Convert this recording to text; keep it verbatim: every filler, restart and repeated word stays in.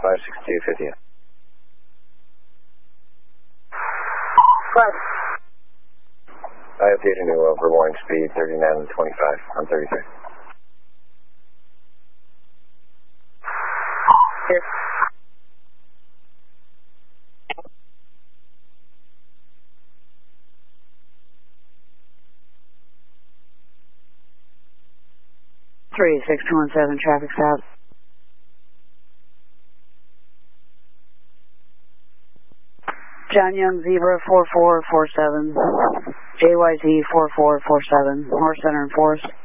five six two fifty. What? I updated new over warning speed thirty-nine twenty-five on thirty-three. Yes. Three six two one seven traffic stop. John Young Zebra four four four seven, J Y Z four four four seven, North Center and Forest.